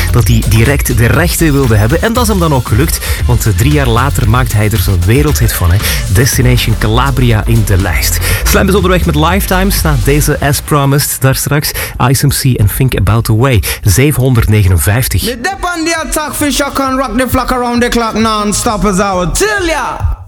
dat hij direct de rechten wilde hebben. En dat is hem dan ook gelukt, want 3 jaar later maakt hij er zo'n wereldhit van. Hè. Destination Calabria in de lijst. Slam is onderweg met Lifetimes. Na deze As Promised, daar straks Ice MC en Think About the Way. 759. The dep on the attack, fish can rock the flock around the clock non-stop as I would tell ya.